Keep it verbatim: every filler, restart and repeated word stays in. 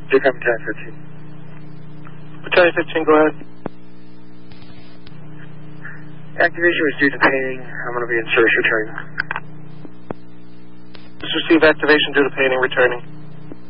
Decom ten fifteen. Battalion fifteen, go ahead. Activation was due to painting. I'm going to be in service returning. Just receive activation due to painting, returning.